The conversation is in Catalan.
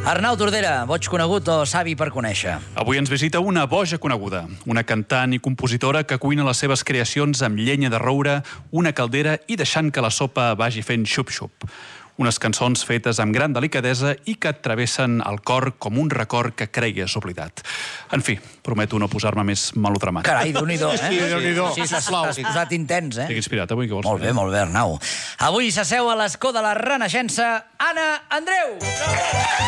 Arnau Tordera, boig conegut o savi per conèixer? Avui ens visita una boja coneguda, una cantant i compositora que cuina les seves creacions amb llenya de roure, una caldera i deixant que la sopa vagi fent xup-xup. Unes cançons fetes amb gran delicadesa i que et travessen el cor com un record que cregues oblidat. En fi, prometo no posar-me més melodramàtic. Carai, Déu-n'hi-do, eh? Sí, Déu-n'hi-do. Sí, t'has posat intens, eh? Estic inspirat avui, què vols Molt bé, Arnau. Avui s'asseu a l'escó de la Renaixença Anna Andreu!